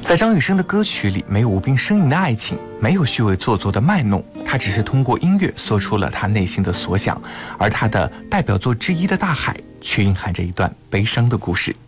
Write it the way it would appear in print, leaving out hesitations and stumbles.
在张雨生的歌曲里，没有无病呻吟的爱情，没有虚伪做作的卖弄，他只是通过音乐说出了他内心的所想，而他的代表作之一的《大海》却蕴含着一段悲伤的故事。